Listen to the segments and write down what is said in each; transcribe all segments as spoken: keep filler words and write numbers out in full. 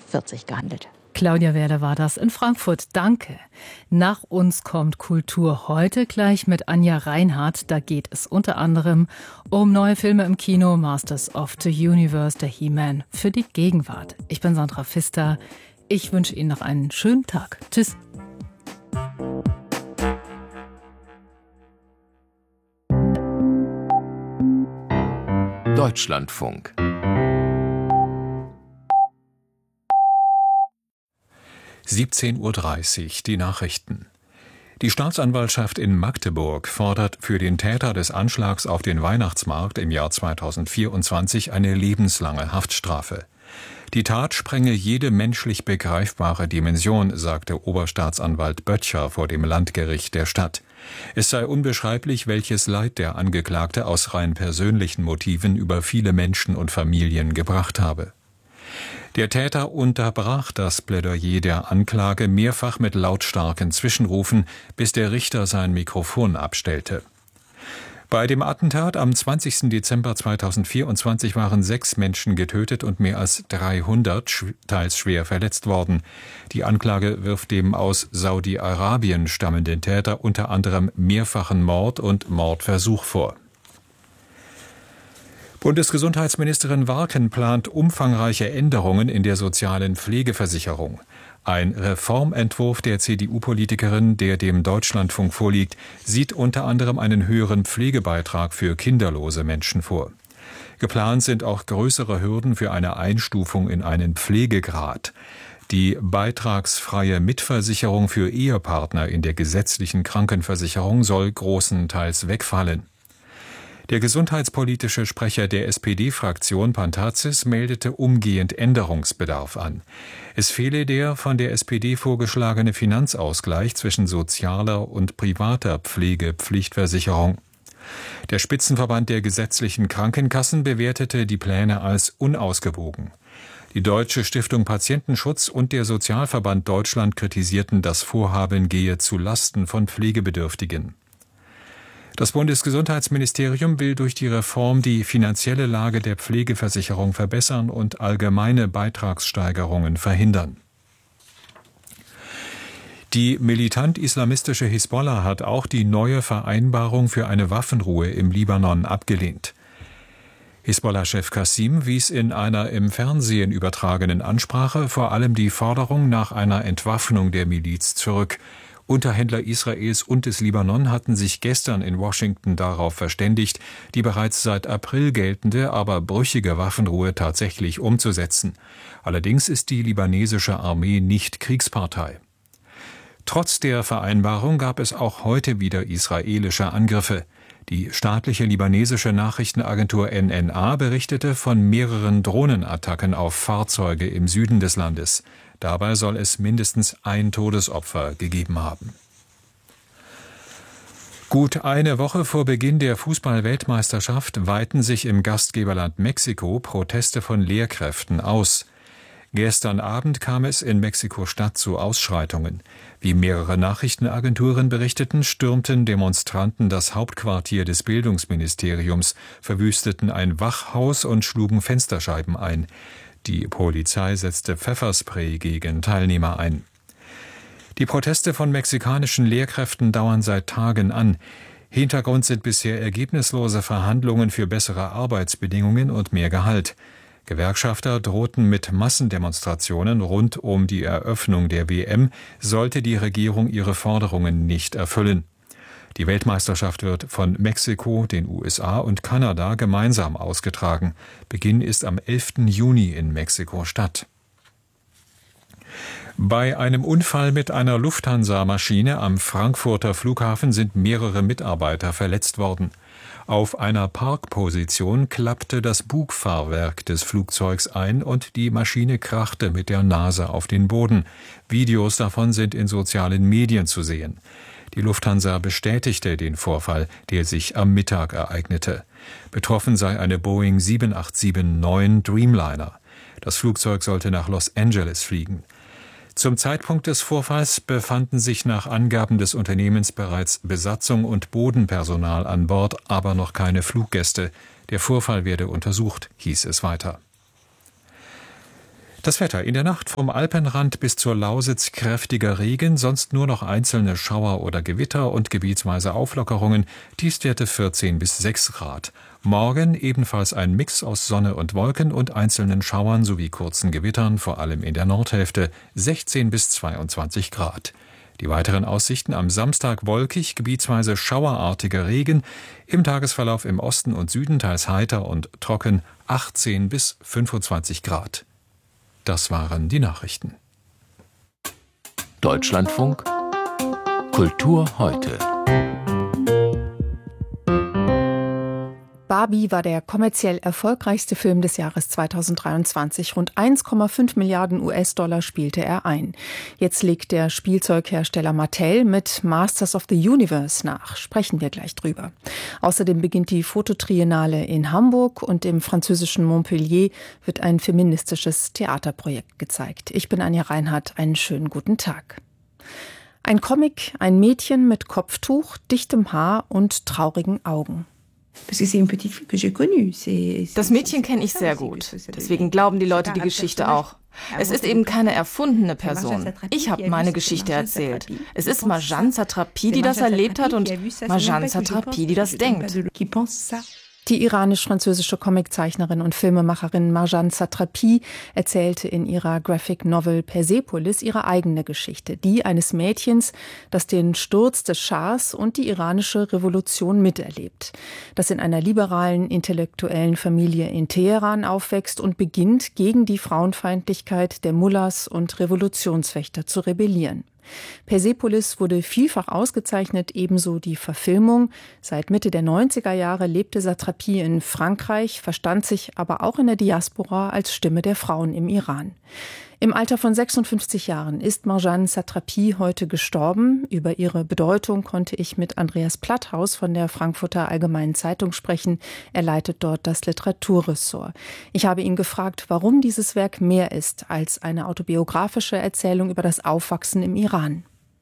vierzig gehandelt. Claudia Werder war das in Frankfurt. Danke. Nach uns kommt Kultur heute gleich mit Anja Reinhardt. Da geht es unter anderem um neue Filme im Kino, Masters of the Universe, der He-Man für die Gegenwart. Ich bin Sandra Pfister. Ich wünsche Ihnen noch einen schönen Tag. Tschüss. Deutschlandfunk. siebzehn Uhr dreißig, die Nachrichten. Die Staatsanwaltschaft in Magdeburg fordert für den Täter des Anschlags auf den Weihnachtsmarkt im Jahr zweitausendvierundzwanzig eine lebenslange Haftstrafe. Die Tat sprenge jede menschlich begreifbare Dimension, sagte Oberstaatsanwalt Böttcher vor dem Landgericht der Stadt. Es sei unbeschreiblich, welches Leid der Angeklagte aus rein persönlichen Motiven über viele Menschen und Familien gebracht habe. Der Täter unterbrach das Plädoyer der Anklage mehrfach mit lautstarken Zwischenrufen, bis der Richter sein Mikrofon abstellte. Bei dem Attentat am zwanzigsten Dezember zweitausendvierundzwanzig waren sechs Menschen getötet und mehr als dreihundert teils schwer verletzt worden. Die Anklage wirft dem aus Saudi-Arabien stammenden Täter unter anderem mehrfachen Mord und Mordversuch vor. Bundesgesundheitsministerin Warken plant umfangreiche Änderungen in der sozialen Pflegeversicherung. Ein Reformentwurf der C D U-Politikerin, der dem Deutschlandfunk vorliegt, sieht unter anderem einen höheren Pflegebeitrag für kinderlose Menschen vor. Geplant sind auch größere Hürden für eine Einstufung in einen Pflegegrad. Die beitragsfreie Mitversicherung für Ehepartner in der gesetzlichen Krankenversicherung soll großenteils wegfallen. Der gesundheitspolitische Sprecher der S P D-Fraktion Pantazis meldete umgehend Änderungsbedarf an. Es fehle der von der S P D vorgeschlagene Finanzausgleich zwischen sozialer und privater Pflegepflichtversicherung. Der Spitzenverband der gesetzlichen Krankenkassen bewertete die Pläne als unausgewogen. Die Deutsche Stiftung Patientenschutz und der Sozialverband Deutschland kritisierten, das Vorhaben gehe zu Lasten von Pflegebedürftigen. Das Bundesgesundheitsministerium will durch die Reform die finanzielle Lage der Pflegeversicherung verbessern und allgemeine Beitragssteigerungen verhindern. Die militant-islamistische Hisbollah hat auch die neue Vereinbarung für eine Waffenruhe im Libanon abgelehnt. Hisbollah-Chef Qassim wies in einer im Fernsehen übertragenen Ansprache vor allem die Forderung nach einer Entwaffnung der Miliz zurück. Unterhändler Israels und des Libanon hatten sich gestern in Washington darauf verständigt, die bereits seit April geltende, aber brüchige Waffenruhe tatsächlich umzusetzen. Allerdings ist die libanesische Armee nicht Kriegspartei. Trotz der Vereinbarung gab es auch heute wieder israelische Angriffe. Die staatliche libanesische Nachrichtenagentur N N A berichtete von mehreren Drohnenattacken auf Fahrzeuge im Süden des Landes. Dabei soll es mindestens ein Todesopfer gegeben haben. Gut eine Woche vor Beginn der Fußball-Weltmeisterschaft weiten sich im Gastgeberland Mexiko Proteste von Lehrkräften aus. Gestern Abend kam es in Mexiko-Stadt zu Ausschreitungen. Wie mehrere Nachrichtenagenturen berichteten, stürmten Demonstranten das Hauptquartier des Bildungsministeriums, verwüsteten ein Wachhaus und schlugen Fensterscheiben ein. Die Polizei setzte Pfefferspray gegen Teilnehmer ein. Die Proteste von mexikanischen Lehrkräften dauern seit Tagen an. Hintergrund sind bisher ergebnislose Verhandlungen für bessere Arbeitsbedingungen und mehr Gehalt. Gewerkschafter drohten mit Massendemonstrationen rund um die Eröffnung der W M, sollte die Regierung ihre Forderungen nicht erfüllen. Die Weltmeisterschaft wird von Mexiko, den U S A und Kanada gemeinsam ausgetragen. Beginn ist am elften Juni in Mexiko-Stadt. Bei einem Unfall mit einer Lufthansa-Maschine am Frankfurter Flughafen sind mehrere Mitarbeiter verletzt worden. Auf einer Parkposition klappte das Bugfahrwerk des Flugzeugs ein und die Maschine krachte mit der Nase auf den Boden. Videos davon sind in sozialen Medien zu sehen. Die Lufthansa bestätigte den Vorfall, der sich am Mittag ereignete. Betroffen sei eine Boeing sieben acht sieben neun Dreamliner. Das Flugzeug sollte nach Los Angeles fliegen. Zum Zeitpunkt des Vorfalls befanden sich nach Angaben des Unternehmens bereits Besatzung und Bodenpersonal an Bord, aber noch keine Fluggäste. Der Vorfall werde untersucht, hieß es weiter. Das Wetter: In der Nacht vom Alpenrand bis zur Lausitz kräftiger Regen, sonst nur noch einzelne Schauer oder Gewitter und gebietsweise Auflockerungen, Tiefstwerte vierzehn bis sechs Grad. Morgen ebenfalls ein Mix aus Sonne und Wolken und einzelnen Schauern sowie kurzen Gewittern, vor allem in der Nordhälfte, sechzehn bis zweiundzwanzig Grad. Die weiteren Aussichten: am Samstag wolkig, gebietsweise schauerartiger Regen, im Tagesverlauf im Osten und Süden teils heiter und trocken, achtzehn bis fünfundzwanzig Grad. Das waren die Nachrichten. Deutschlandfunk Kultur heute. Barbie war der kommerziell erfolgreichste Film des Jahres zweitausenddreiundzwanzig. Rund eins Komma fünf Milliarden U S-Dollar spielte er ein. Jetzt legt der Spielzeughersteller Mattel mit Masters of the Universe nach. Sprechen wir gleich drüber. Außerdem beginnt die Fototriennale in Hamburg und im französischen Montpellier wird ein feministisches Theaterprojekt gezeigt. Ich bin Anja Reinhardt. Einen schönen guten Tag. Ein Comic, ein Mädchen mit Kopftuch, dichtem Haar und traurigen Augen. Das Mädchen kenne ich sehr gut. Deswegen glauben die Leute die Geschichte auch. Es ist eben keine erfundene Person. Ich habe meine Geschichte erzählt. Es ist Marjane Satrapi, die das erlebt hat, und Marjane Satrapi, die das denkt. Die iranisch-französische Comiczeichnerin und Filmemacherin Marjane Satrapi erzählte in ihrer Graphic Novel Persepolis ihre eigene Geschichte, die eines Mädchens, das den Sturz des Schahs und die iranische Revolution miterlebt, das in einer liberalen, intellektuellen Familie in Teheran aufwächst und beginnt, gegen die Frauenfeindlichkeit der Mullahs und Revolutionswächter zu rebellieren. Persepolis wurde vielfach ausgezeichnet, ebenso die Verfilmung. Seit Mitte der neunziger Jahre lebte Satrapi in Frankreich, verstand sich aber auch in der Diaspora als Stimme der Frauen im Iran. Im Alter von sechsundfünfzig Jahren ist Marjane Satrapi heute gestorben. Über ihre Bedeutung konnte ich mit Andreas Platthaus von der Frankfurter Allgemeinen Zeitung sprechen. Er leitet dort das Literaturressort. Ich habe ihn gefragt, warum dieses Werk mehr ist als eine autobiografische Erzählung über das Aufwachsen im Iran.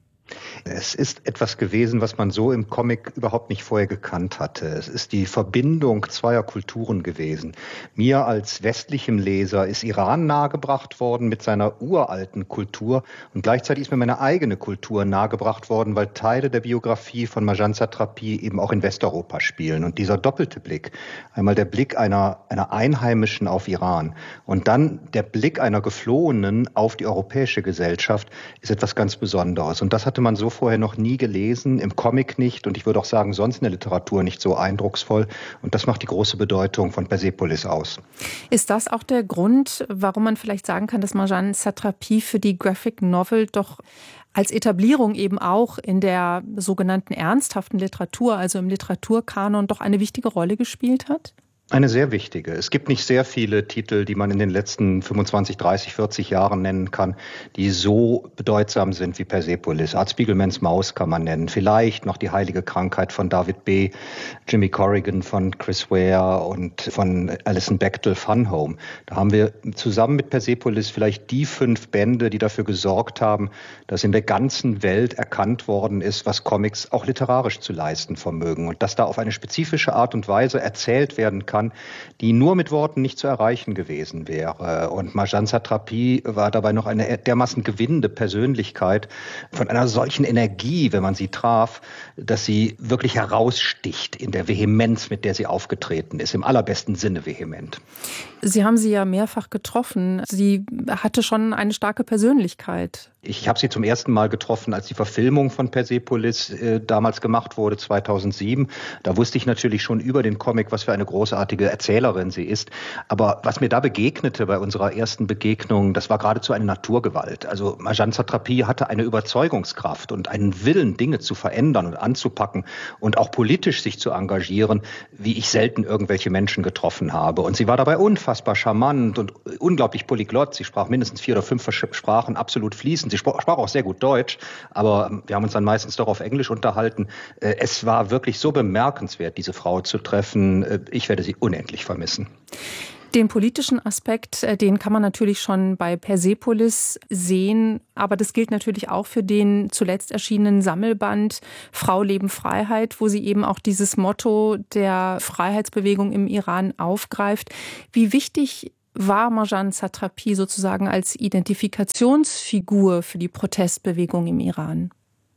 Es ist etwas gewesen, was man so im Comic überhaupt nicht vorher gekannt hatte. Es ist die Verbindung zweier Kulturen gewesen. Mir als westlichem Leser ist Iran nahegebracht worden mit seiner uralten Kultur und gleichzeitig ist mir meine eigene Kultur nahegebracht worden, weil Teile der Biografie von Marjane Satrapi eben auch in Westeuropa spielen. Und dieser doppelte Blick, einmal der Blick einer, einer Einheimischen auf Iran und dann der Blick einer Geflohenen auf die europäische Gesellschaft, ist etwas ganz Besonderes. Und das hatte man so vorher noch nie gelesen, im Comic nicht und ich würde auch sagen, sonst in der Literatur nicht so eindrucksvoll. Und das macht die große Bedeutung von Persepolis aus. Ist das auch der Grund, warum man vielleicht sagen kann, dass Marjane Satrapi für die Graphic Novel doch als Etablierung eben auch in der sogenannten ernsthaften Literatur, also im Literaturkanon, doch eine wichtige Rolle gespielt hat? Eine sehr wichtige. Es gibt nicht sehr viele Titel, die man in den letzten fünfundzwanzig, dreißig, vierzig Jahren nennen kann, die so bedeutsam sind wie Persepolis. Art Spiegelmans Maus kann man nennen. Vielleicht noch Die heilige Krankheit von David B., Jimmy Corrigan von Chris Ware und von Alison Bechdel Fun Home. Da haben wir zusammen mit Persepolis vielleicht die fünf Bände, die dafür gesorgt haben, dass in der ganzen Welt erkannt worden ist, was Comics auch literarisch zu leisten vermögen und dass da auf eine spezifische Art und Weise erzählt werden kann, die nur mit Worten nicht zu erreichen gewesen wäre. Und Marjane Satrapi war dabei noch eine dermaßen gewinnende Persönlichkeit von einer solchen Energie, wenn man sie traf, dass sie wirklich heraussticht in der Vehemenz, mit der sie aufgetreten ist, im allerbesten Sinne vehement. Sie haben sie ja mehrfach getroffen. Sie hatte schon eine starke Persönlichkeit. Ich habe sie zum ersten Mal getroffen, als die Verfilmung von Persepolis äh, damals gemacht wurde, zweitausendsieben. Da wusste ich natürlich schon über den Comic, was für eine großartige Erzählerin sie ist. Aber was mir da begegnete bei unserer ersten Begegnung, das war geradezu eine Naturgewalt. Also Marjane Satrapi hatte eine Überzeugungskraft und einen Willen, Dinge zu verändern und anzupacken und auch politisch sich zu engagieren, wie ich selten irgendwelche Menschen getroffen habe. Und sie war dabei unfassbar charmant und unglaublich polyglott. Sie sprach mindestens vier oder fünf Sprachen absolut fließend. Sie sprach auch sehr gut Deutsch, aber wir haben uns dann meistens doch auf Englisch unterhalten. Es war wirklich so bemerkenswert, diese Frau zu treffen. Ich werde sie unendlich vermissen. Den politischen Aspekt, den kann man natürlich schon bei Persepolis sehen, aber das gilt natürlich auch für den zuletzt erschienenen Sammelband Frau, Leben, Freiheit, wo sie eben auch dieses Motto der Freiheitsbewegung im Iran aufgreift. Wie wichtig war Marjane Satrapi sozusagen als Identifikationsfigur für die Protestbewegung im Iran?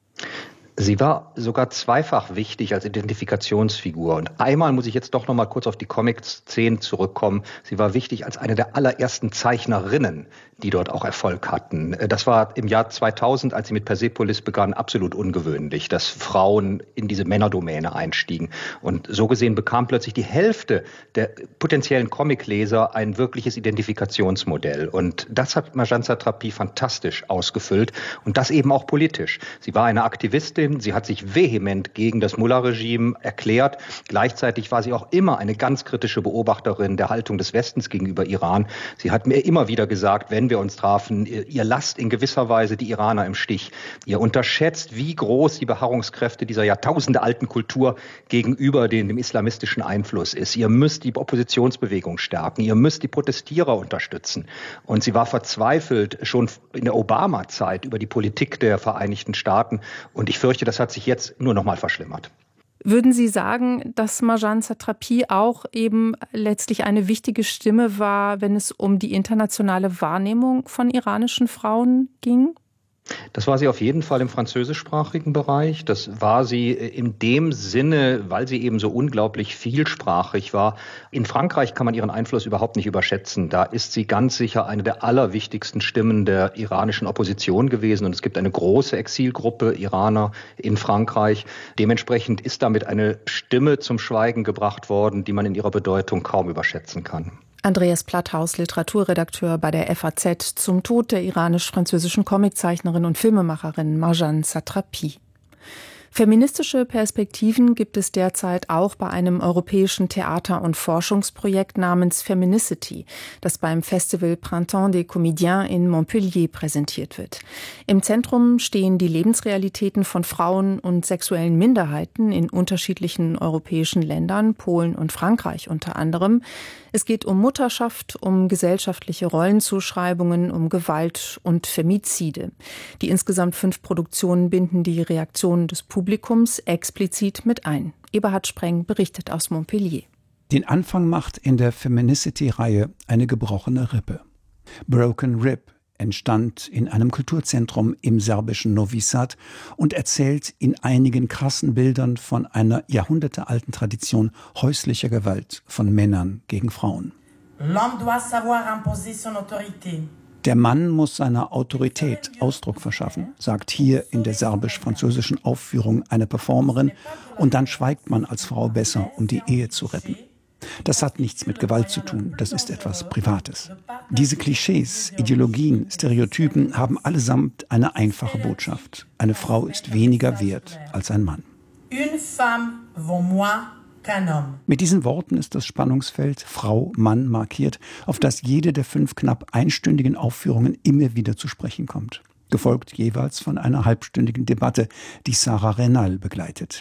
Sie war sogar zweifach wichtig als Identifikationsfigur. Und einmal muss ich jetzt doch noch mal kurz auf die Comic-Szene zurückkommen. Sie war wichtig als eine der allerersten Zeichnerinnen, die dort auch Erfolg hatten. Das war im Jahr zweitausend, als sie mit Persepolis begann, absolut ungewöhnlich, dass Frauen in diese Männerdomäne einstiegen. Und so gesehen bekam plötzlich die Hälfte der potenziellen Comicleser ein wirkliches Identifikationsmodell. Und das hat Marjane Satrapi fantastisch ausgefüllt und das eben auch politisch. Sie war eine Aktivistin. Sie hat sich vehement gegen das Mullah-Regime erklärt. Gleichzeitig war sie auch immer eine ganz kritische Beobachterin der Haltung des Westens gegenüber Iran. Sie hat mir immer wieder gesagt, wenn wir uns trafen, ihr lasst in gewisser Weise die Iraner im Stich. Ihr unterschätzt, wie groß die Beharrungskräfte dieser jahrtausendealten Kultur gegenüber dem, dem islamistischen Einfluss ist. Ihr müsst die Oppositionsbewegung stärken. Ihr müsst die Protestierer unterstützen. Und sie war verzweifelt schon in der Obama-Zeit über die Politik der Vereinigten Staaten. Und ich fürchte, das hat sich jetzt nur noch mal verschlimmert. Würden Sie sagen, dass Marjane Satrapi auch eben letztlich eine wichtige Stimme war, wenn es um die internationale Wahrnehmung von iranischen Frauen ging? Das war sie auf jeden Fall im französischsprachigen Bereich. Das war sie in dem Sinne, weil sie eben so unglaublich vielsprachig war. In Frankreich kann man ihren Einfluss überhaupt nicht überschätzen. Da ist sie ganz sicher eine der allerwichtigsten Stimmen der iranischen Opposition gewesen. Und es gibt eine große Exilgruppe Iraner in Frankreich. Dementsprechend ist damit eine Stimme zum Schweigen gebracht worden, die man in ihrer Bedeutung kaum überschätzen kann. Andreas Platthaus, Literaturredakteur bei der F A Z, zum Tod der iranisch-französischen Comiczeichnerin und Filmemacherin Marjane Satrapi. Feministische Perspektiven gibt es derzeit auch bei einem europäischen Theater- und Forschungsprojekt namens Feminicity, das beim Festival Printemps des Comédiens in Montpellier präsentiert wird. Im Zentrum stehen die Lebensrealitäten von Frauen und sexuellen Minderheiten in unterschiedlichen europäischen Ländern, Polen und Frankreich unter anderem. Es geht um Mutterschaft, um gesellschaftliche Rollenzuschreibungen, um Gewalt und Femizide. Die insgesamt fünf Produktionen binden die Reaktionen des Publikums explizit mit ein. Eberhard Spreng berichtet aus Montpellier. Den Anfang macht in der Feminicity-Reihe eine gebrochene Rippe. Broken Rib entstand in einem Kulturzentrum im serbischen Novi Sad und erzählt in einigen krassen Bildern von einer jahrhundertealten Tradition häuslicher Gewalt von Männern gegen Frauen. L'homme doit savoir imposer son autorité. Der Mann muss seiner Autorität Ausdruck verschaffen, sagt hier in der serbisch-französischen Aufführung eine Performerin, und dann schweigt man als Frau besser, um die Ehe zu retten. Das hat nichts mit Gewalt zu tun, das ist etwas Privates. Diese Klischees, Ideologien, Stereotypen haben allesamt eine einfache Botschaft. Eine Frau ist weniger wert als ein Mann. Une femme vaut moins qu'un homme. Mit diesen Worten ist das Spannungsfeld Frau-Mann markiert, auf das jede der fünf knapp einstündigen Aufführungen immer wieder zu sprechen kommt. Gefolgt jeweils von einer halbstündigen Debatte, die Sarah Renal begleitet.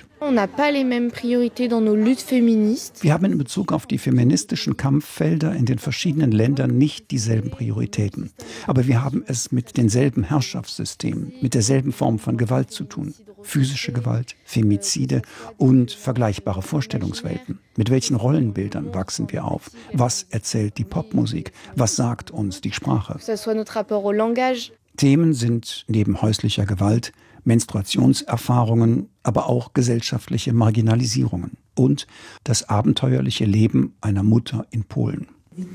Wir haben in Bezug auf die feministischen Kampffelder in den verschiedenen Ländern nicht dieselben Prioritäten. Aber wir haben es mit denselben Herrschaftssystemen, mit derselben Form von Gewalt zu tun. Physische Gewalt, Femizide und vergleichbare Vorstellungswelten. Mit welchen Rollenbildern wachsen wir auf? Was erzählt die Popmusik? Was sagt uns die Sprache? Themen sind neben häuslicher Gewalt, Menstruationserfahrungen, aber auch gesellschaftliche Marginalisierungen und das abenteuerliche Leben einer Mutter in Polen.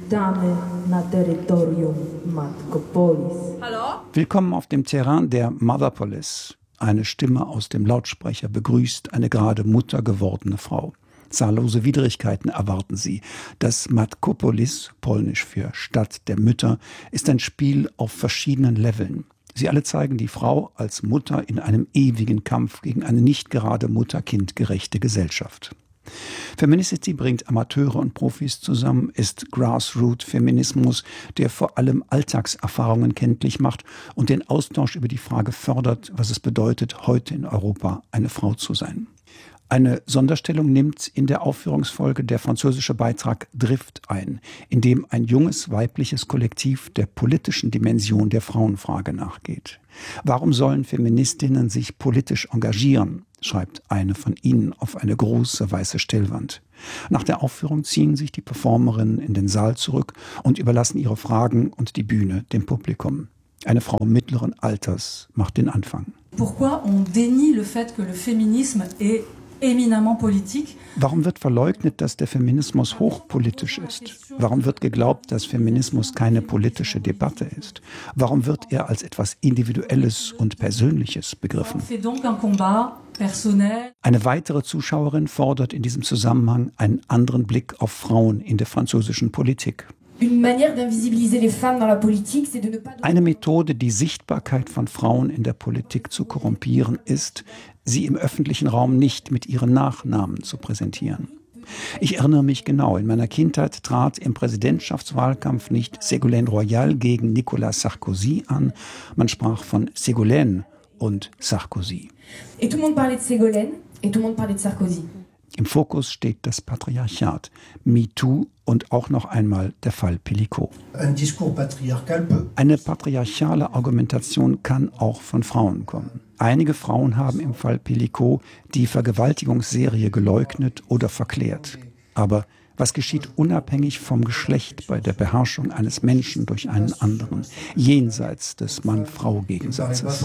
Willkommen auf dem Terrain der Motherpolis. Eine Stimme aus dem Lautsprecher begrüßt eine gerade Mutter gewordene Frau. Zahllose Widrigkeiten erwarten sie. Das Matkopolis, polnisch für Stadt der Mütter, ist ein Spiel auf verschiedenen Leveln. Sie alle zeigen die Frau als Mutter in einem ewigen Kampf gegen eine nicht gerade Mutter-Kind-gerechte Gesellschaft. Feminicity bringt Amateure und Profis zusammen, ist Grassroot-Feminismus, der vor allem Alltagserfahrungen kenntlich macht und den Austausch über die Frage fördert, was es bedeutet, heute in Europa eine Frau zu sein. Eine Sonderstellung nimmt in der Aufführungsfolge der französische Beitrag Drift ein, in dem ein junges weibliches Kollektiv der politischen Dimension der Frauenfrage nachgeht. Warum sollen Feministinnen sich politisch engagieren? schreibt eine von ihnen auf eine große weiße Stellwand. Nach der Aufführung ziehen sich die Performerinnen in den Saal zurück und überlassen ihre Fragen und die Bühne dem Publikum. Eine Frau mittleren Alters macht den Anfang. Pourquoi on dénie le fait que le féminisme est éminemment politique? Warum wird verleugnet, dass der Feminismus hochpolitisch ist? Warum wird geglaubt, dass Feminismus keine politische Debatte ist? Warum wird er als etwas Individuelles und Persönliches begriffen? Eine weitere Zuschauerin fordert in diesem Zusammenhang einen anderen Blick auf Frauen in der französischen Politik. Eine Methode, die Sichtbarkeit von Frauen in der Politik zu korrumpieren, ist, sie im öffentlichen Raum nicht mit ihren Nachnamen zu präsentieren. Ich erinnere mich genau, in meiner Kindheit trat im Präsidentschaftswahlkampf nicht Ségolène Royal gegen Nicolas Sarkozy an, man sprach von Ségolène und Sarkozy. Et tout le monde parlait de Ségolène et tout le monde parlait de Sarkozy. Im Fokus steht das Patriarchat, MeToo und auch noch einmal der Fall Pellicot. Eine patriarchale Argumentation kann auch von Frauen kommen. Einige Frauen haben im Fall Pellicot die Vergewaltigungsserie geleugnet oder verklärt. Aber was geschieht unabhängig vom Geschlecht bei der Beherrschung eines Menschen durch einen anderen, jenseits des Mann-Frau-Gegensatzes?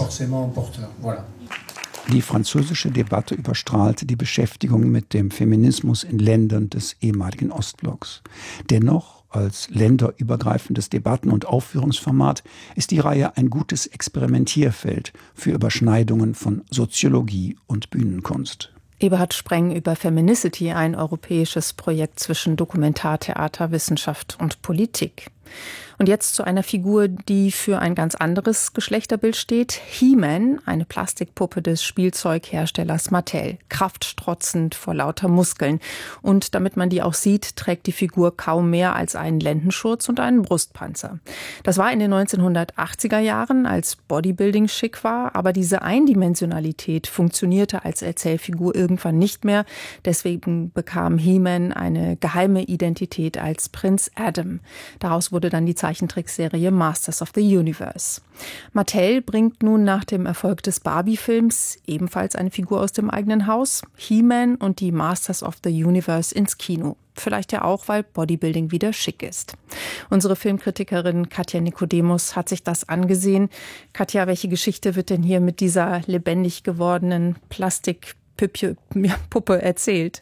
Die französische Debatte überstrahlte die Beschäftigung mit dem Feminismus in Ländern des ehemaligen Ostblocks. Dennoch, als länderübergreifendes Debatten- und Aufführungsformat, ist die Reihe ein gutes Experimentierfeld für Überschneidungen von Soziologie und Bühnenkunst. Eberhard Spreng über Feminicity, ein europäisches Projekt zwischen Dokumentartheater, Wissenschaft und Politik. Und jetzt zu einer Figur, die für ein ganz anderes Geschlechterbild steht. He-Man, eine Plastikpuppe des Spielzeugherstellers Mattel. Kraftstrotzend vor lauter Muskeln. Und damit man die auch sieht, trägt die Figur kaum mehr als einen Lendenschurz und einen Brustpanzer. Das war in den neunzehnhundertachtziger Jahren, als Bodybuilding schick war. Aber diese Eindimensionalität funktionierte als Erzählfigur irgendwann nicht mehr. Deswegen bekam He-Man eine geheime Identität als Prinz Adam. Daraus wurde dann die Zeichentrickserie Masters of the Universe. Mattel bringt nun nach dem Erfolg des Barbie-Films ebenfalls eine Figur aus dem eigenen Haus, He-Man und die Masters of the Universe, ins Kino. Vielleicht ja auch, weil Bodybuilding wieder schick ist. Unsere Filmkritikerin Katja Nikodemus hat sich das angesehen. Katja, welche Geschichte wird denn hier mit dieser lebendig gewordenen Plastikpuppe erzählt?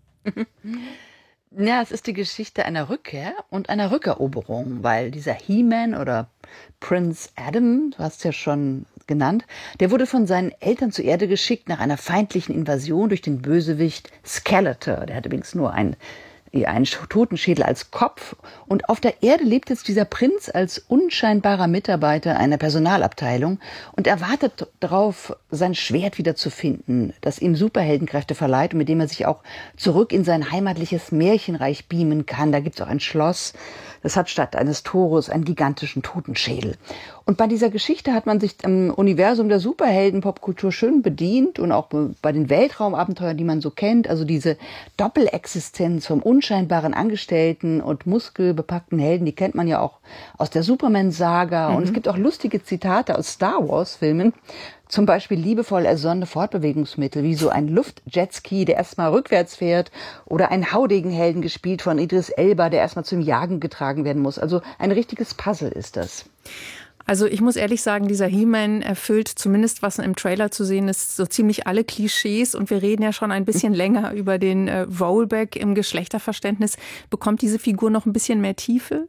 Ja, es ist die Geschichte einer Rückkehr und einer Rückeroberung, weil dieser He-Man oder Prinz Adam, du hast es ja schon genannt, der wurde von seinen Eltern zur Erde geschickt nach einer feindlichen Invasion durch den Bösewicht Skeletor. Der hatte übrigens nur ein einen Totenschädel als Kopf. Und auf der Erde lebt jetzt dieser Prinz als unscheinbarer Mitarbeiter einer Personalabteilung und er wartet darauf, sein Schwert wiederzufinden, das ihm Superheldenkräfte verleiht und mit dem er sich auch zurück in sein heimatliches Märchenreich beamen kann. Da gibt es auch ein Schloss, das hat statt eines Tores einen gigantischen Totenschädel. Und bei dieser Geschichte hat man sich im Universum der Superhelden-Popkultur schön bedient und auch bei den Weltraumabenteuern, die man so kennt, also diese Doppelexistenz vom unscheinbaren Angestellten und muskelbepackten Helden, die kennt man ja auch aus der Superman-Saga. Mhm. Und es gibt auch lustige Zitate aus Star Wars-Filmen, zum Beispiel liebevoll ersonnene Fortbewegungsmittel, wie so ein Luftjetski, der erstmal rückwärts fährt, oder ein Haudegen-Helden gespielt von Idris Elba, der erstmal zum Jagen getragen werden muss. Also ein richtiges Puzzle ist das. Also ich muss ehrlich sagen, dieser He-Man erfüllt zumindest, was im Trailer zu sehen ist, so ziemlich alle Klischees. Und wir reden ja schon ein bisschen länger über den äh, Rollback im Geschlechterverständnis. Bekommt diese Figur noch ein bisschen mehr Tiefe?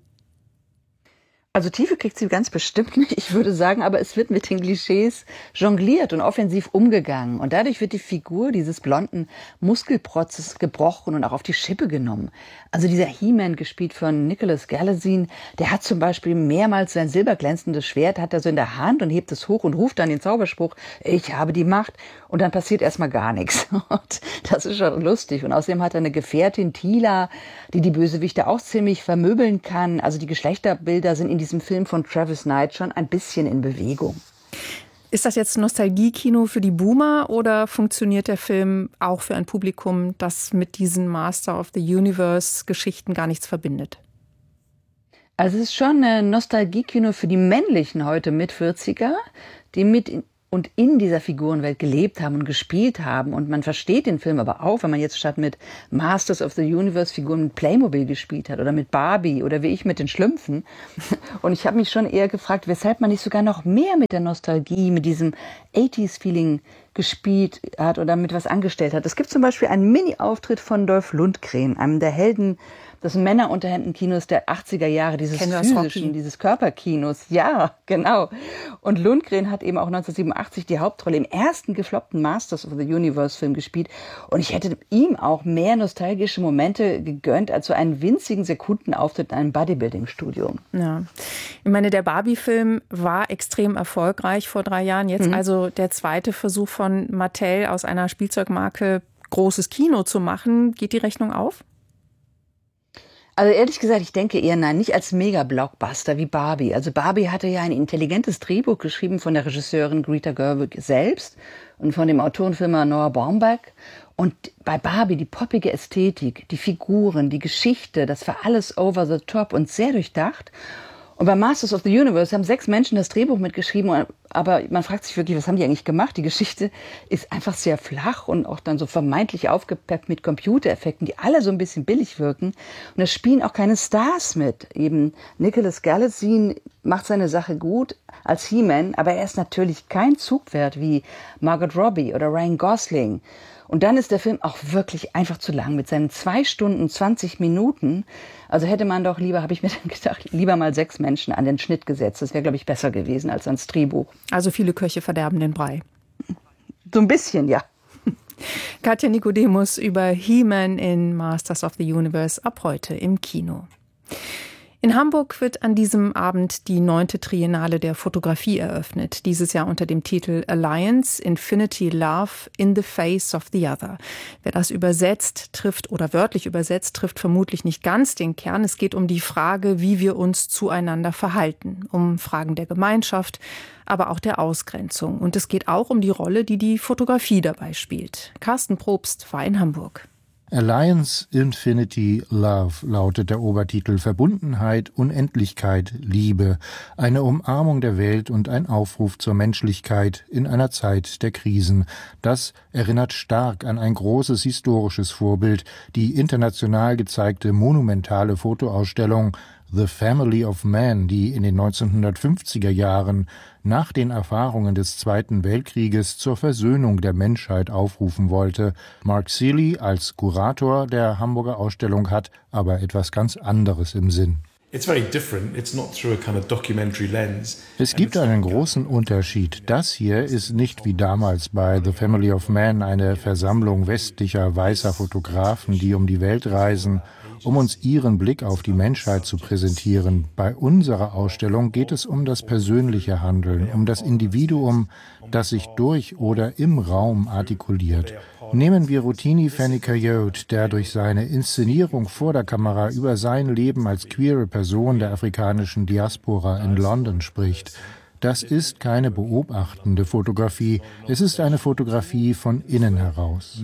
Also Tiefe kriegt sie ganz bestimmt nicht, ich würde sagen, aber es wird mit den Klischees jongliert und offensiv umgegangen. Und dadurch wird die Figur dieses blonden Muskelprotzes gebrochen und auch auf die Schippe genommen. Also dieser He-Man, gespielt von Nicholas Galitzine, der hat zum Beispiel mehrmals sein silberglänzendes Schwert, hat er so in der Hand und hebt es hoch und ruft dann den Zauberspruch, ich habe die Macht. Und dann passiert erstmal gar nichts. Und das ist schon lustig. Und außerdem hat er eine Gefährtin, Teela, die die Bösewichte auch ziemlich vermöbeln kann. Also die Geschlechterbilder sind in diesem Film von Travis Knight schon ein bisschen in Bewegung. Ist das jetzt Nostalgie-Kino für die Boomer oder funktioniert der Film auch für ein Publikum, das mit diesen Master of the Universe-Geschichten gar nichts verbindet? Also es ist schon ein Nostalgie-Kino für die männlichen heute Mit-vierziger, die mit und in dieser Figurenwelt gelebt haben und gespielt haben. Und man versteht den Film aber auch, wenn man jetzt statt mit Masters of the Universe Figuren mit Playmobil gespielt hat oder mit Barbie oder wie ich mit den Schlümpfen. Und ich habe mich schon eher gefragt, weshalb man nicht sogar noch mehr mit der Nostalgie, mit diesem achtziger-Feeling gespielt hat oder mit was angestellt hat. Es gibt zum Beispiel einen Mini-Auftritt von Dolph Lundgren, einem der Helden des Männerunterhemden-Kinos der achtziger Jahre, dieses physischen, dieses Körperkinos. Ja, genau. Und Lundgren hat eben auch neunzehnhundertsiebenundachtzig die Hauptrolle im ersten gefloppten Masters of the Universe-Film gespielt. Und ich hätte ihm auch mehr nostalgische Momente gegönnt als so einen winzigen Sekundenauftritt in einem Bodybuilding-Studio. Ja, ich meine, der Barbie-Film war extrem erfolgreich vor drei Jahren. Jetzt mhm. also der zweite Versuch von Mattel aus einer Spielzeugmarke großes Kino zu machen. Geht die Rechnung auf? Also ehrlich gesagt, ich denke eher nein, nicht als Mega-Blockbuster wie Barbie. Also Barbie hatte ja ein intelligentes Drehbuch geschrieben von der Regisseurin Greta Gerwig selbst und von dem Autorenfilmer Noah Baumbach. Und bei Barbie die poppige Ästhetik, die Figuren, die Geschichte, das war alles over the top und sehr durchdacht. Und bei Masters of the Universe haben sechs Menschen das Drehbuch mitgeschrieben, aber man fragt sich wirklich, was haben die eigentlich gemacht? Die Geschichte ist einfach sehr flach und auch dann so vermeintlich aufgepeppt mit Computereffekten, die alle so ein bisschen billig wirken. Und da spielen auch keine Stars mit. Eben Nicholas Galitzine macht seine Sache gut als He-Man, aber er ist natürlich kein Zugpferd wie Margot Robbie oder Ryan Gosling. Und dann ist der Film auch wirklich einfach zu lang mit seinen zwei Stunden zwanzig Minuten. Also hätte man doch lieber, habe ich mir dann gedacht, lieber mal sechs Menschen an den Schnitt gesetzt. Das wäre, glaube ich, besser gewesen als ans Drehbuch. Also viele Köche verderben den Brei. So ein bisschen, ja. Katja Nicodemus über He-Man in Masters of the Universe ab heute im Kino. In Hamburg wird an diesem Abend die neunte Triennale der Fotografie eröffnet. Dieses Jahr unter dem Titel Alliance, Infinity Love in the Face of the Other. Wer das übersetzt, trifft oder wörtlich übersetzt, trifft vermutlich nicht ganz den Kern. Es geht um die Frage, wie wir uns zueinander verhalten. Um Fragen der Gemeinschaft, aber auch der Ausgrenzung. Und es geht auch um die Rolle, die die Fotografie dabei spielt. Carsten Probst war in Hamburg. Alliance Infinity Love lautet der Obertitel. Verbundenheit, Unendlichkeit, Liebe, eine Umarmung der Welt und ein Aufruf zur Menschlichkeit in einer Zeit der Krisen. Das erinnert stark an ein großes historisches Vorbild, die international gezeigte monumentale Fotoausstellung The Family of Man, die in den neunzehnhundertfünfziger Jahren nach den Erfahrungen des Zweiten Weltkrieges zur Versöhnung der Menschheit aufrufen wollte. Mark Seeley als Kurator der Hamburger Ausstellung hat aber etwas ganz anderes im Sinn. Es gibt einen großen Unterschied. Das hier ist nicht wie damals bei The Family of Man eine Versammlung westlicher weißer Fotografen, die um die Welt reisen, um uns ihren Blick auf die Menschheit zu präsentieren. Bei unserer Ausstellung geht es um das persönliche Handeln, um das Individuum, das sich durch oder im Raum artikuliert. Nehmen wir Rotimi Fani-Kayode, der durch seine Inszenierung vor der Kamera über sein Leben als queere Person der afrikanischen Diaspora in London spricht. Das ist keine beobachtende Fotografie, es ist eine Fotografie von innen heraus.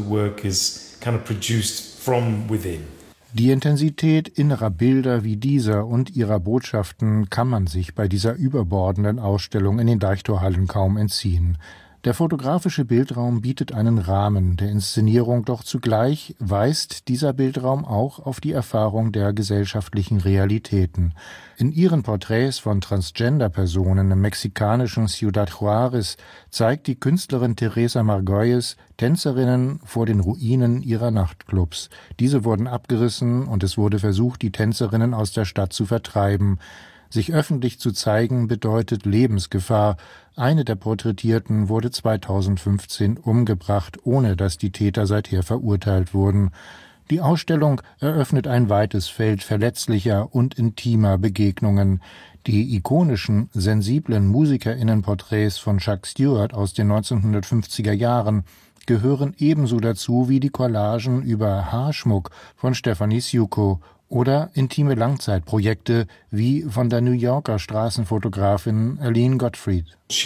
Die Intensität innerer Bilder wie dieser und ihrer Botschaften kann man sich bei dieser überbordenden Ausstellung in den Deichtorhallen kaum entziehen. Der fotografische Bildraum bietet einen Rahmen der Inszenierung, doch zugleich weist dieser Bildraum auch auf die Erfahrung der gesellschaftlichen Realitäten. In ihren Porträts von Transgender-Personen im mexikanischen Ciudad Juárez zeigt die Künstlerin Teresa Margolles Tänzerinnen vor den Ruinen ihrer Nachtclubs. Diese wurden abgerissen und es wurde versucht, die Tänzerinnen aus der Stadt zu vertreiben. Sich öffentlich zu zeigen bedeutet Lebensgefahr. Eine der Porträtierten wurde zweitausendfünfzehn umgebracht, ohne dass die Täter seither verurteilt wurden. Die Ausstellung eröffnet ein weites Feld verletzlicher und intimer Begegnungen. Die ikonischen, sensiblen MusikerInnenporträts von Chuck Stewart aus den neunzehnhundertfünfziger Jahren gehören ebenso dazu wie die Collagen über Haarschmuck von Stephanie Sciucco oder intime Langzeitprojekte wie von der New Yorker Straßenfotografin Aline Gottfried.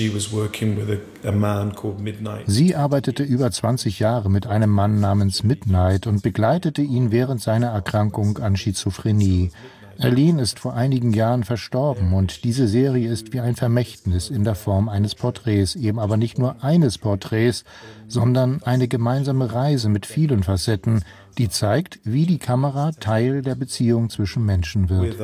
Sie arbeitete über zwanzig Jahre mit einem Mann namens Midnight und begleitete ihn während seiner Erkrankung an Schizophrenie. Arlene ist vor einigen Jahren verstorben und diese Serie ist wie ein Vermächtnis in der Form eines Porträts, eben aber nicht nur eines Porträts, sondern eine gemeinsame Reise mit vielen Facetten, die zeigt, wie die Kamera Teil der Beziehung zwischen Menschen wird.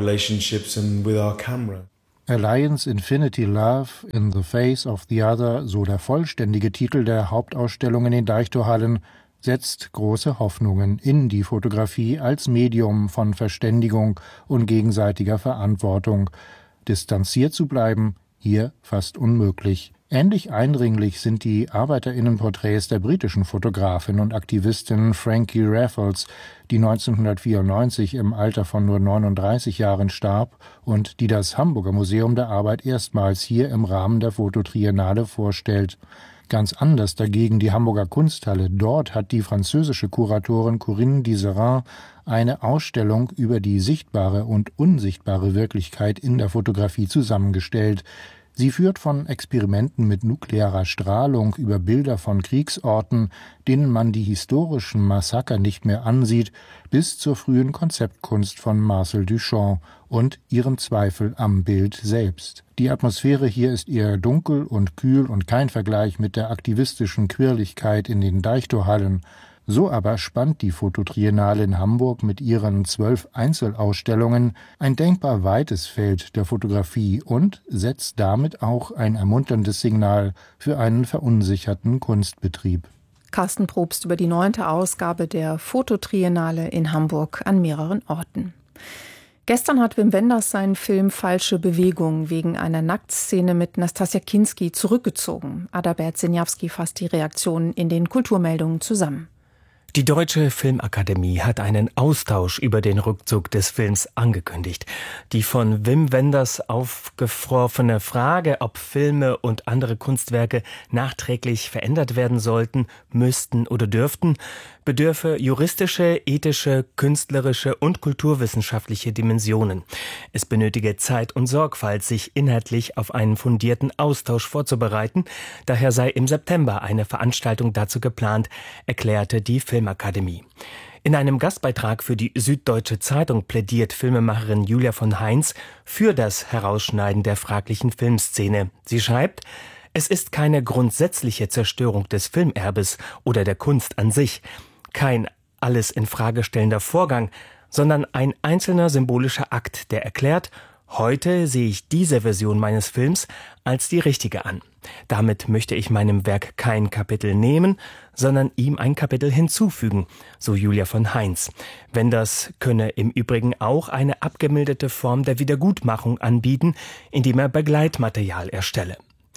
Alliance Infinity Love in the Face of the Other, so der vollständige Titel der Hauptausstellung in den Deichtorhallen, setzt große Hoffnungen in die Fotografie als Medium von Verständigung und gegenseitiger Verantwortung. Distanziert zu bleiben, hier fast unmöglich. Ähnlich eindringlich sind die ArbeiterInnenporträts der britischen Fotografin und Aktivistin Frankie Raffles, die neunzehnhundertvierundneunzig im Alter von nur neununddreißig Jahren starb und die das Hamburger Museum der Arbeit erstmals hier im Rahmen der Fototriennale vorstellt. Ganz anders dagegen die Hamburger Kunsthalle. Dort hat die französische Kuratorin Corinne Diserin eine Ausstellung über die sichtbare und unsichtbare Wirklichkeit in der Fotografie zusammengestellt. Sie führt von Experimenten mit nuklearer Strahlung über Bilder von Kriegsorten, denen man die historischen Massaker nicht mehr ansieht, bis zur frühen Konzeptkunst von Marcel Duchamp und ihrem Zweifel am Bild selbst. Die Atmosphäre hier ist eher dunkel und kühl und kein Vergleich mit der aktivistischen Quirligkeit in den Deichtorhallen. So aber spannt die Fototriennale in Hamburg mit ihren zwölf Einzelausstellungen ein denkbar weites Feld der Fotografie und setzt damit auch ein ermunterndes Signal für einen verunsicherten Kunstbetrieb. Carsten Probst über die neunte Ausgabe der Fototriennale in Hamburg an mehreren Orten. Gestern hat Wim Wenders seinen Film Falsche Bewegung wegen einer Nacktszene mit Nastassja Kinski zurückgezogen. Adalbert Siniawski fasst die Reaktionen in den Kulturmeldungen zusammen. Die Deutsche Filmakademie hat einen Austausch über den Rückzug des Films angekündigt. Die von Wim Wenders aufgeworfene Frage, ob Filme und andere Kunstwerke nachträglich verändert werden sollten, müssten oder dürften, bedürfe juristische, ethische, künstlerische und kulturwissenschaftliche Dimensionen. Es benötige Zeit und Sorgfalt, sich inhaltlich auf einen fundierten Austausch vorzubereiten. Daher sei im September eine Veranstaltung dazu geplant, erklärte die Filmakademie. In einem Gastbeitrag für die Süddeutsche Zeitung plädiert Filmemacherin Julia von Heinz für das Herausschneiden der fraglichen Filmszene. Sie schreibt: Es ist keine grundsätzliche Zerstörung des Filmerbes oder der Kunst an sich, kein alles in Frage stellender Vorgang, sondern ein einzelner symbolischer Akt, der erklärt: Heute sehe ich diese Version meines Films als die richtige an. Damit möchte ich meinem Werk kein Kapitel nehmen, sondern ihm ein Kapitel hinzufügen, so Julia von Heinz. Wenders könne im Übrigen auch eine abgemilderte Form der Wiedergutmachung anbieten, indem er Begleitmaterial erstelle.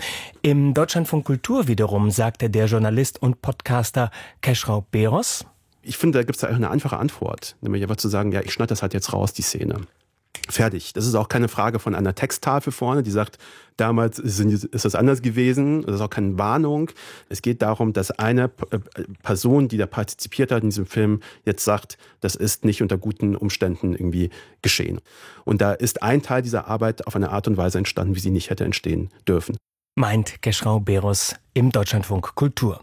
Im Deutschlandfunk Kultur wiederum sagte der Journalist und Podcaster Keschrau Beros: Ich finde, da gibt es da eine einfache Antwort, nämlich einfach zu sagen, ja, ich schneide das halt jetzt raus, die Szene. Fertig. Das ist auch keine Frage von einer Texttafel vorne, die sagt, damals ist das anders gewesen. Das ist auch keine Warnung. Es geht darum, dass eine Person, die da partizipiert hat in diesem Film, jetzt sagt, das ist nicht unter guten Umständen irgendwie geschehen. Und da ist ein Teil dieser Arbeit auf eine Art und Weise entstanden, wie sie nicht hätte entstehen dürfen. Meint Keschrau Beros im Deutschlandfunk Kultur.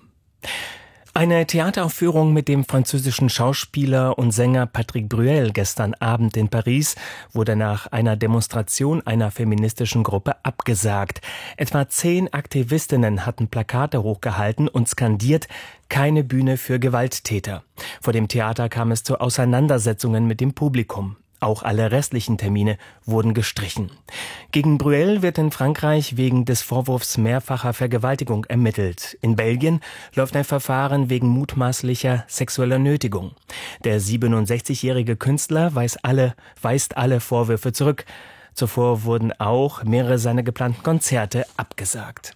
Eine Theateraufführung mit dem französischen Schauspieler und Sänger Patrick Bruel gestern Abend in Paris wurde nach einer Demonstration einer feministischen Gruppe abgesagt. Etwa zehn Aktivistinnen hatten Plakate hochgehalten und skandiert: Keine Bühne für Gewalttäter. Vor dem Theater kam es zu Auseinandersetzungen mit dem Publikum. Auch alle restlichen Termine wurden gestrichen. Gegen Bruel wird in Frankreich wegen des Vorwurfs mehrfacher Vergewaltigung ermittelt. In Belgien läuft ein Verfahren wegen mutmaßlicher sexueller Nötigung. Der siebenundsechzigjährige Künstler weist alle, weist alle Vorwürfe zurück. Zuvor wurden auch mehrere seiner geplanten Konzerte abgesagt.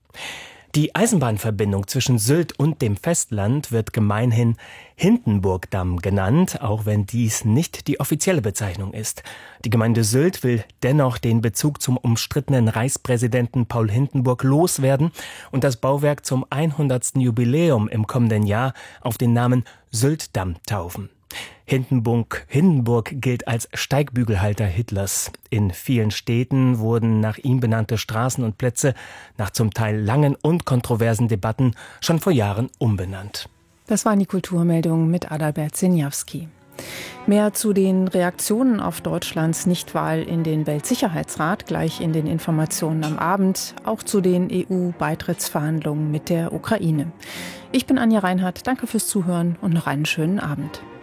Die Eisenbahnverbindung zwischen Sylt und dem Festland wird gemeinhin Hindenburgdamm genannt, auch wenn dies nicht die offizielle Bezeichnung ist. Die Gemeinde Sylt will dennoch den Bezug zum umstrittenen Reichspräsidenten Paul Hindenburg loswerden und das Bauwerk zum hundertsten Jubiläum im kommenden Jahr auf den Namen Syltdamm taufen. Hindenburg, Hindenburg gilt als Steigbügelhalter Hitlers. In vielen Städten wurden nach ihm benannte Straßen und Plätze nach zum Teil langen und kontroversen Debatten schon vor Jahren umbenannt. Das waren die Kulturmeldungen mit Adalbert Siniawski. Mehr zu den Reaktionen auf Deutschlands Nichtwahl in den Weltsicherheitsrat gleich in den Informationen am Abend, auch zu den E U-Beitrittsverhandlungen mit der Ukraine. Ich bin Anja Reinhardt, danke fürs Zuhören und noch einen schönen Abend.